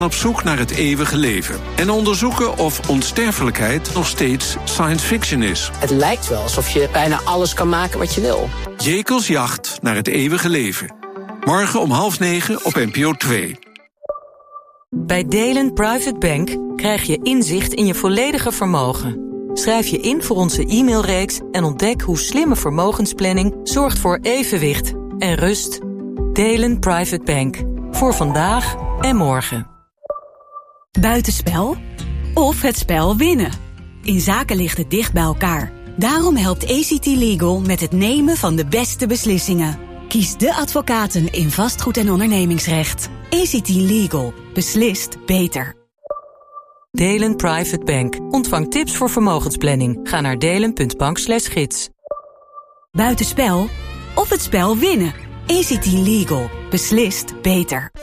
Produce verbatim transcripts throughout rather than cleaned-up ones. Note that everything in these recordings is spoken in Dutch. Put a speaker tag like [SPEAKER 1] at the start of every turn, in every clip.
[SPEAKER 1] op zoek naar het eeuwige leven en onderzoeken of onsterfelijkheid nog steeds science fiction is.
[SPEAKER 2] Het lijkt wel alsof je bijna alles kan maken wat je wil.
[SPEAKER 1] Jekels jacht naar het eeuwige leven. Morgen om half negen op N P O twee.
[SPEAKER 3] Bij Delen Private Bank krijg je inzicht in je volledige vermogen. Schrijf je in voor onze e-mailreeks en ontdek hoe slimme vermogensplanning zorgt voor evenwicht en rust. Delen Private Bank. Voor vandaag en morgen.
[SPEAKER 4] Buitenspel of het spel winnen. In zaken ligt het dicht bij elkaar. Daarom helpt A C T Legal met het nemen van de beste beslissingen. Kies de advocaten in vastgoed- en ondernemingsrecht. A C T Legal. Beslist beter.
[SPEAKER 3] Delen Private Bank. Ontvang tips voor vermogensplanning. Ga naar delen.bank slash gids.
[SPEAKER 4] Buitenspel of het spel winnen. A C T Legal. Beslist beter.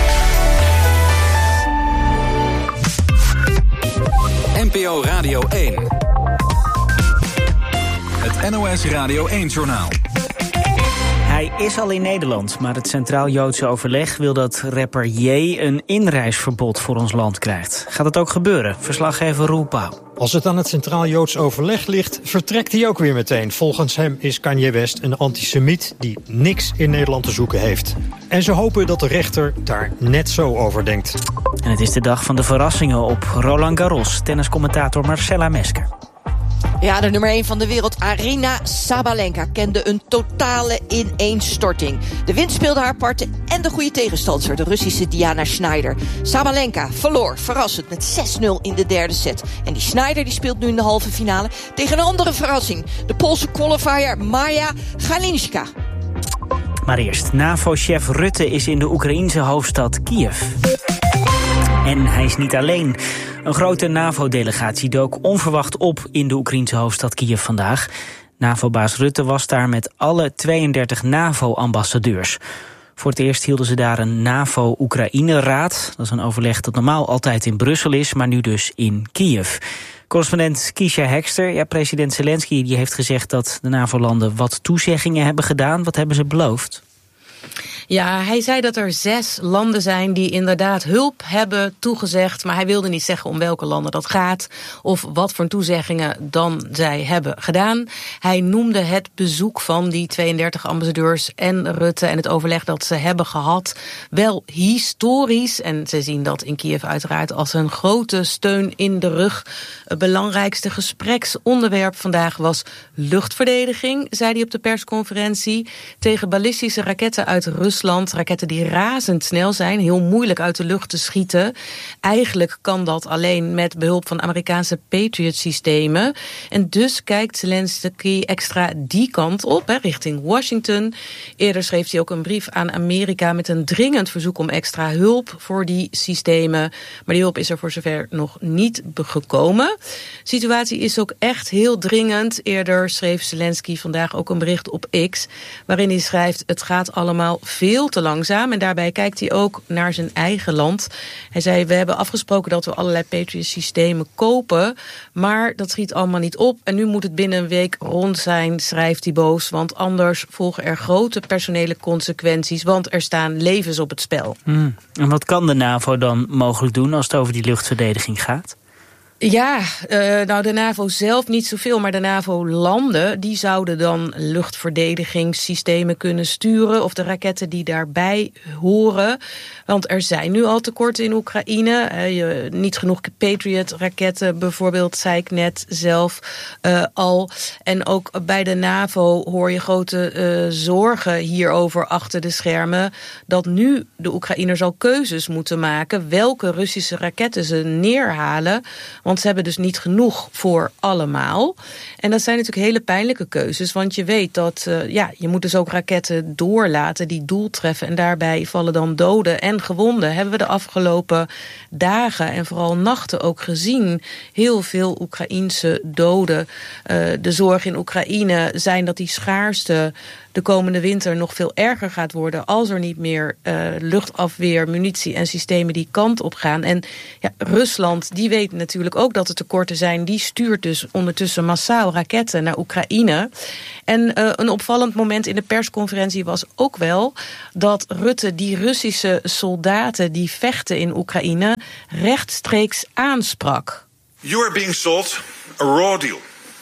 [SPEAKER 5] N P O Radio één. Het N O S Radio één-journaal.
[SPEAKER 6] Hij is al in Nederland, maar het Centraal Joodse Overleg wil dat rapper J een inreisverbod voor ons land krijgt. Gaat het ook gebeuren? Verslaggever Roel Pauw.
[SPEAKER 7] Als het aan het Centraal Joods Overleg ligt, vertrekt hij ook weer meteen. Volgens hem is Kanye West een antisemiet die niks in Nederland te zoeken heeft. En ze hopen dat de rechter daar net zo over denkt.
[SPEAKER 6] En het is de dag van de verrassingen op Roland Garros. Tenniscommentator Marcella Mesker.
[SPEAKER 8] Ja, de nummer één van de wereld, Aryna Sabalenka, kende een totale ineenstorting. De wind speelde haar parten en de goede tegenstander, de Russische Diana Schneider. Sabalenka verloor verrassend met zes nul in de derde set. En die Schneider die speelt nu in de halve finale tegen een andere verrassing. De Poolse qualifier Maja Galinska.
[SPEAKER 6] Maar eerst, NAVO-chef Rutte is in de Oekraïense hoofdstad Kiev. En hij is niet alleen. Een grote NAVO-delegatie dook onverwacht op in de Oekraïense hoofdstad Kiev vandaag. NAVO-baas Rutte was daar met alle tweeëndertig NAVO-ambassadeurs. Voor het eerst hielden ze daar een NAVO-Oekraïne-raad. Dat is een overleg dat normaal altijd in Brussel is, maar nu dus in Kiev. Correspondent Kiesja Hekster, ja, president Zelensky die heeft gezegd dat de NAVO-landen wat toezeggingen hebben gedaan. Wat hebben ze beloofd?
[SPEAKER 9] Ja, hij zei dat er zes landen zijn die inderdaad hulp hebben toegezegd. Maar hij wilde niet zeggen om welke landen dat gaat of wat voor toezeggingen dan zij hebben gedaan. Hij noemde het bezoek van die tweeëndertig ambassadeurs en Rutte en het overleg dat ze hebben gehad wel historisch. En ze zien dat in Kiev uiteraard als een grote steun in de rug. Het belangrijkste gespreksonderwerp vandaag was luchtverdediging, zei hij op de persconferentie, tegen ballistische raketten uit Rusland. Raketten die razendsnel zijn, heel moeilijk uit de lucht te schieten. Eigenlijk kan dat alleen met behulp van Amerikaanse Patriot-systemen. En dus kijkt Zelensky extra die kant op, hè, richting Washington. Eerder schreef hij ook een brief aan Amerika met een dringend verzoek om extra hulp voor die systemen. Maar die hulp is er voor zover nog niet gekomen. De situatie is ook echt heel dringend. Eerder schreef Zelensky vandaag ook een bericht op X, waarin hij schrijft: het gaat allemaal veel te langzaam. En daarbij kijkt hij ook naar zijn eigen land. Hij zei: we hebben afgesproken dat we allerlei Patriot-systemen kopen, maar dat schiet allemaal niet op. En nu moet het binnen een week rond zijn, schrijft hij boos, want anders volgen er grote personele consequenties, want er staan levens op het spel.
[SPEAKER 6] Hmm. En wat kan de NAVO dan mogelijk doen als het over die luchtverdediging gaat?
[SPEAKER 9] Ja, uh, nou de NAVO zelf niet zoveel, maar de NAVO-landen die zouden dan luchtverdedigingssystemen kunnen sturen of de raketten die daarbij horen. Want er zijn nu al tekorten in Oekraïne. Uh, niet genoeg Patriot-raketten bijvoorbeeld, zei ik net zelf uh, al. En ook bij de NAVO hoor je grote uh, zorgen hierover achter de schermen, dat nu de Oekraïners al keuzes moeten maken welke Russische raketten ze neerhalen. Want ze hebben dus niet genoeg voor allemaal. En dat zijn natuurlijk hele pijnlijke keuzes. Want je weet dat uh, ja, je moet dus ook raketten doorlaten die doel treffen. En daarbij vallen dan doden en gewonden. Hebben we de afgelopen dagen en vooral nachten ook gezien. Heel veel Oekraïense doden. Uh, de zorg in Oekraïne zijn dat die schaarste de komende winter nog veel erger gaat worden als er niet meer uh, luchtafweer, munitie en systemen die kant op gaan. En ja, Rusland, die weet natuurlijk ook dat er tekorten zijn. Die stuurt dus ondertussen massaal raketten naar Oekraïne. En uh, een opvallend moment in de persconferentie was ook wel dat Rutte die Russische soldaten die vechten in Oekraïne rechtstreeks aansprak.
[SPEAKER 10] You are being sold a raw deal.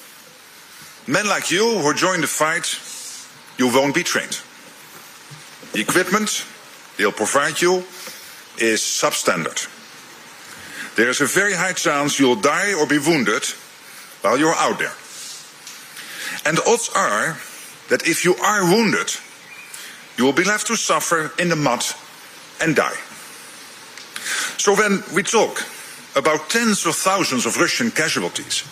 [SPEAKER 10] Men like you who join the fight, you won't be trained. The equipment they'll provide you is substandard. There is a very high chance you'll die or be wounded while you're out there. And the odds are that if you are wounded, you will be left to suffer in the mud and die. So when we talk about tens of thousands of Russian casualties,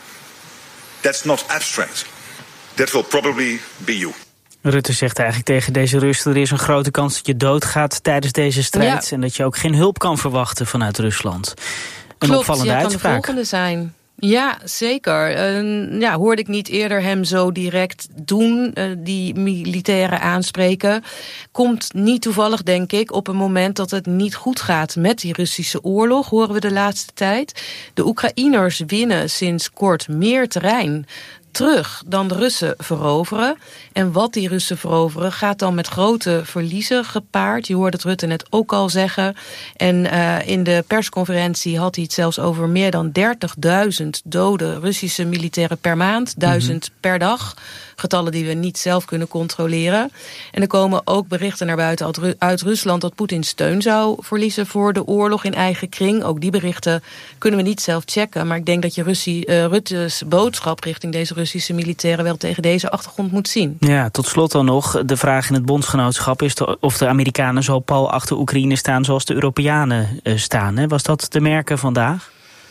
[SPEAKER 10] that's not abstract. That will probably be you.
[SPEAKER 6] Rutte zegt eigenlijk tegen deze Russen, er is een grote kans dat je doodgaat tijdens deze strijd. Ja. En dat je ook geen hulp kan verwachten vanuit Rusland. Een
[SPEAKER 9] Klopt,
[SPEAKER 6] opvallende
[SPEAKER 9] ja, kan
[SPEAKER 6] uitspraak.
[SPEAKER 9] de volgende zijn. Ja, zeker. Uh, ja, hoorde ik niet eerder hem zo direct doen, uh, die militairen aanspreken. Komt niet toevallig, denk ik, op een moment dat het niet goed gaat met die Russische oorlog, horen we de laatste tijd. De Oekraïners winnen sinds kort meer terrein terug dan de Russen veroveren. En wat die Russen veroveren gaat dan met grote verliezen gepaard. Je hoorde het Rutte net ook al zeggen. En uh, in de persconferentie had hij het zelfs over meer dan dertigduizend dode Russische militairen per maand. Duizend mm-hmm. per dag. Getallen die we niet zelf kunnen controleren. En er komen ook berichten naar buiten uit, Ru- uit Rusland dat Poetin steun zou verliezen voor de oorlog in eigen kring. Ook die berichten kunnen we niet zelf checken. Maar ik denk dat je Russie, uh, Rutte's boodschap richting deze Russische militairen wel tegen deze achtergrond moet zien.
[SPEAKER 6] Ja, tot slot dan nog. De vraag in het bondsgenootschap is de, of de Amerikanen zo pal achter Oekraïne staan zoals de Europeanen uh, staan. Hè? Was dat te merken vandaag?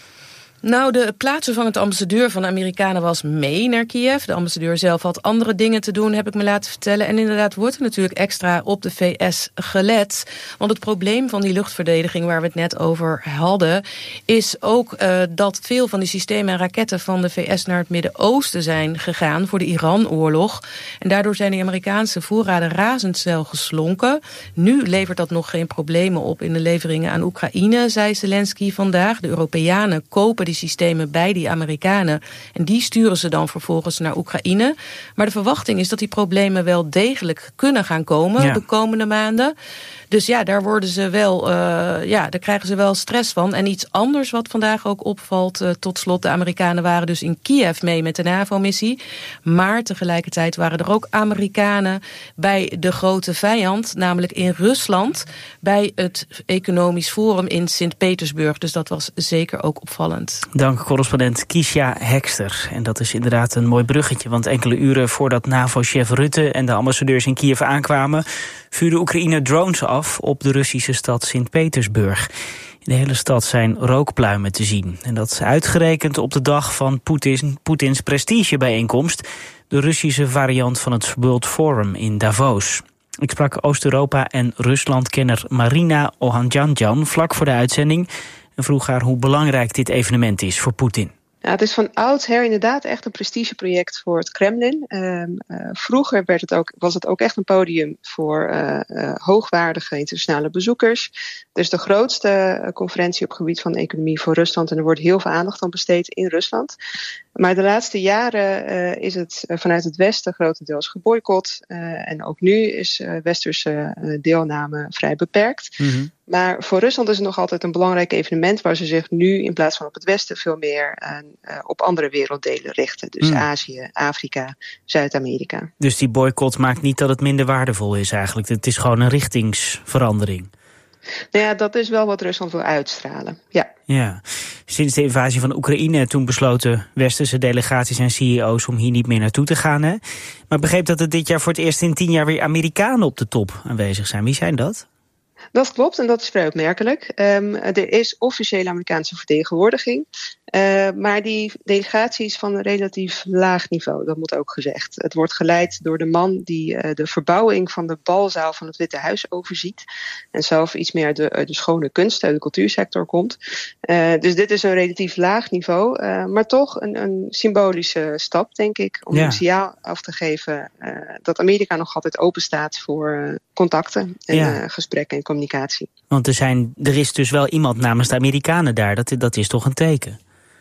[SPEAKER 9] Nou, de plaatsvervangend ambassadeur van de Amerikanen was mee naar Kiev. De ambassadeur zelf had andere dingen te doen, heb ik me laten vertellen. En inderdaad wordt er natuurlijk extra op de V S gelet. Want het probleem van die luchtverdediging waar we het net over hadden, is ook uh, dat veel van die systemen en raketten van de V S naar het Midden-Oosten zijn gegaan voor de Iran-oorlog. En daardoor zijn die Amerikaanse voorraden razendsnel geslonken. Nu levert dat nog geen problemen op in de leveringen aan Oekraïne, zei Zelensky vandaag. De Europeanen kopen die systemen bij die Amerikanen en die sturen ze dan vervolgens naar Oekraïne. Maar de verwachting is dat die problemen wel degelijk kunnen gaan komen ja. de komende maanden. Dus ja, daar worden ze wel, uh, ja, daar krijgen ze wel stress van. En iets anders wat vandaag ook opvalt, uh, tot slot, de Amerikanen waren dus in Kiev mee met de NAVO-missie. Maar tegelijkertijd waren er ook Amerikanen bij de grote vijand, namelijk in Rusland, bij het Economisch Forum in Sint-Petersburg. Dus dat was zeker ook opvallend.
[SPEAKER 6] Dank correspondent Kiesja Hekster. En dat is inderdaad een mooi bruggetje, want enkele uren voordat NAVO-chef Rutte en de ambassadeurs in Kiev aankwamen, vuurde Oekraïne drones af op de Russische stad Sint-Petersburg. In de hele stad zijn rookpluimen te zien. En dat is uitgerekend op de dag van Poetin, Poetins prestigebijeenkomst, de Russische variant van het World Forum in Davos. Ik sprak Oost-Europa en Rusland-kenner Marina Ohanjanjan vlak voor de uitzending en vroeg haar hoe belangrijk dit evenement is voor Poetin.
[SPEAKER 11] Ja, het is van oudsher inderdaad echt een prestigeproject voor het Kremlin. Uh, uh, vroeger werd het ook, was het ook echt een podium voor uh, uh, hoogwaardige internationale bezoekers. Het is de grootste uh, conferentie op het gebied van economie voor Rusland en er wordt heel veel aandacht aan besteed in Rusland. Maar de laatste jaren uh, is het uh, vanuit het Westen grotendeels geboycott. Uh, en ook nu is uh, westerse uh, deelname vrij beperkt. Mm-hmm. Maar voor Rusland is het nog altijd een belangrijk evenement waar ze zich nu in plaats van op het Westen veel meer uh, op andere werelddelen richten. Dus mm. Azië, Afrika, Zuid-Amerika.
[SPEAKER 6] Dus die boycott maakt niet dat het minder waardevol is eigenlijk. Het is gewoon een richtingsverandering.
[SPEAKER 11] Nou ja, dat is wel wat Rusland wil uitstralen, ja.
[SPEAKER 6] Ja. Sinds de invasie van Oekraïne toen besloten westerse delegaties en C E O's om hier niet meer naartoe te gaan. Hè? Maar ik begreep dat er dit jaar voor het eerst in tien jaar weer Amerikanen op de top aanwezig zijn. Wie zijn dat?
[SPEAKER 11] Dat klopt en dat is vrij opmerkelijk. Um, er is officiële Amerikaanse vertegenwoordiging. Uh, maar die delegatie is van een relatief laag niveau, dat moet ook gezegd. Het wordt geleid door de man die uh, de verbouwing van de balzaal van het Witte Huis overziet. En zelf iets meer uit de, uit de schone kunst, uit de cultuursector komt. Uh, dus dit is een relatief laag niveau. Uh, maar toch een, een symbolische stap, denk ik. Om ja. een signaal af te geven uh, dat Amerika nog altijd open staat voor uh, contacten en ja. uh, gesprekken en communicatie.
[SPEAKER 6] Want er, zijn, er is dus wel iemand namens de Amerikanen daar. Dat, dat is toch een teken?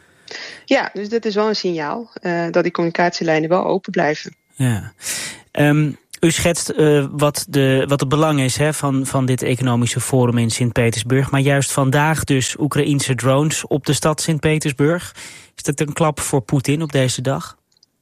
[SPEAKER 11] Ja, dus dit is wel een signaal uh, dat die communicatielijnen wel open blijven.
[SPEAKER 6] Ja. Um, u schetst uh, wat, de, wat het belang is hè, van, van dit economische forum in Sint-Petersburg. Maar juist vandaag dus Oekraïense drones op de stad Sint-Petersburg. Is dat een klap voor Poetin op deze dag?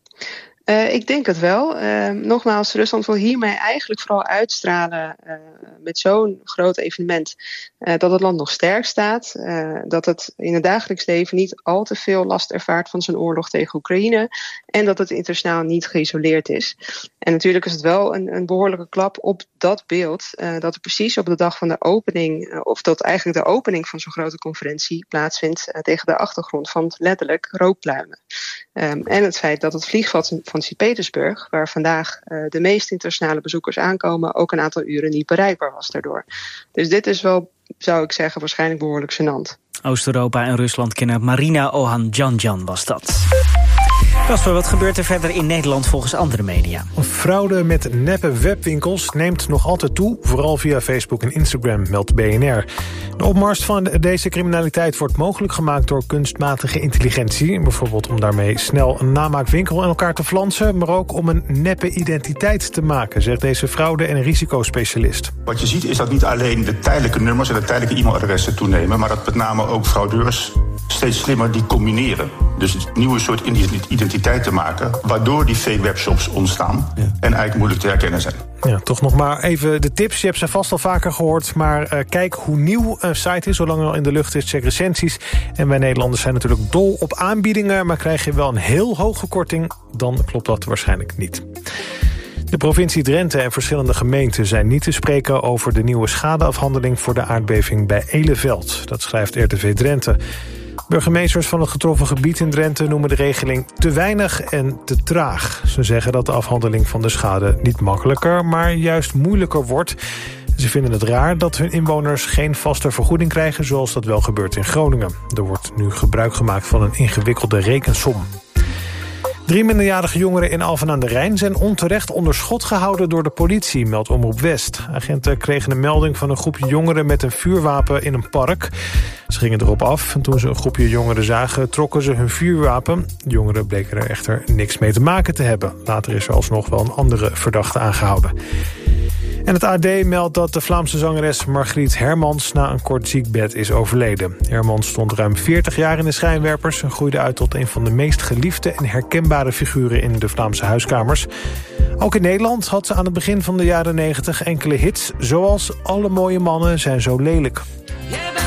[SPEAKER 11] Uh, ik denk het wel. Uh, nogmaals, Rusland wil hiermee eigenlijk vooral uitstralen uh, met zo'n groot evenement uh, dat het land nog sterk staat. Uh, dat het in het dagelijks leven niet al te veel last ervaart van zijn oorlog tegen Oekraïne. En dat het internationaal niet geïsoleerd is. En natuurlijk is het wel een, een behoorlijke klap op dat beeld. Uh, dat er precies op de dag van de opening, uh, of dat eigenlijk de opening van zo'n grote conferentie plaatsvindt uh, tegen de achtergrond van letterlijk rookpluimen. Um, en het feit dat het vliegveld van Sint-Petersburg, waar vandaag uh, de meeste internationale bezoekers aankomen, ook een aantal uren niet bereikbaar was daardoor. Dus dit is wel, zou ik zeggen, waarschijnlijk behoorlijk gênant.
[SPEAKER 6] Oost-Europa en Rusland-kenner Marina Ohanjanjan was dat. Kasper, wat gebeurt er verder in Nederland volgens andere media?
[SPEAKER 12] Fraude met neppe webwinkels neemt nog altijd toe, vooral via Facebook en Instagram, meldt B N R. De opmars van deze criminaliteit wordt mogelijk gemaakt door kunstmatige intelligentie. Bijvoorbeeld om daarmee snel een namaakwinkel aan elkaar te flansen, maar ook om een neppe identiteit te maken, zegt deze fraude- en risicospecialist.
[SPEAKER 13] Wat je ziet is dat niet alleen de tijdelijke nummers en de tijdelijke e-mailadressen toenemen, maar dat met name ook fraudeurs steeds slimmer die combineren. Dus een nieuwe soort identiteit te maken, waardoor die fake webshops ontstaan ja. en eigenlijk moeilijk te herkennen zijn.
[SPEAKER 12] Ja, toch nog maar even de tips. Je hebt ze vast al vaker gehoord, maar uh, kijk hoe nieuw een site is. Zolang er al in de lucht is, check recensies. En wij Nederlanders zijn natuurlijk dol op aanbiedingen, maar krijg je wel een heel hoge korting, dan klopt dat waarschijnlijk niet. De provincie Drenthe en verschillende gemeenten zijn niet te spreken over de nieuwe schadeafhandeling voor de aardbeving bij Eleveld. Dat schrijft R T V Drenthe. Burgemeesters van het getroffen gebied in Drenthe noemen de regeling te weinig en te traag. Ze zeggen dat de afhandeling van de schade niet makkelijker, maar juist moeilijker wordt. Ze vinden het raar dat hun inwoners geen vaste vergoeding krijgen, zoals dat wel gebeurt in Groningen. Er wordt nu gebruik gemaakt van een ingewikkelde rekensom. Drie minderjarige jongeren in Alphen aan de Rijn zijn onterecht onder schot gehouden door de politie, meldt Omroep West. Agenten kregen een melding van een groepje jongeren met een vuurwapen in een park. Ze gingen erop af en toen ze een groepje jongeren zagen, trokken ze hun vuurwapen. De jongeren bleken er echter niks mee te maken te hebben. Later is er alsnog wel een andere verdachte aangehouden. En het A D meldt dat de Vlaamse zangeres Margriet Hermans na een kort ziekbed is overleden. Hermans stond ruim veertig jaar in de schijnwerpers en groeide uit tot een van de meest geliefde en herkenbare figuren in de Vlaamse huiskamers. Ook in Nederland had ze aan het begin van de jaren negentig enkele hits, zoals Alle mooie mannen zijn zo lelijk.